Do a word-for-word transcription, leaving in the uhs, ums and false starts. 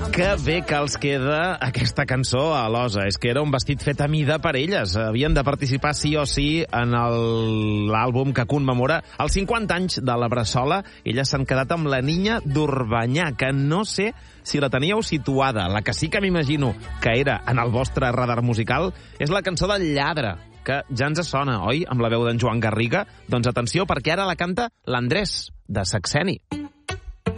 Que bé que els queda aquesta cançó a l'Osa. És que era un vestit fet a mida per elles. Havien de participar sí o sí en l'àlbum que commemora els cinquanta anys de la Bressola. Elles s'han quedat amb La Niña d'Orbanyà, que no sé si la teníeu situada. La que sí que m'imagino que era en el vostre radar musical és la cançó del Lladre, que ja ens sona, oi? Amb la veu d'en Joan Garriga. Doncs atenció, perquè ara la canta l'Andrés, de Saxeni.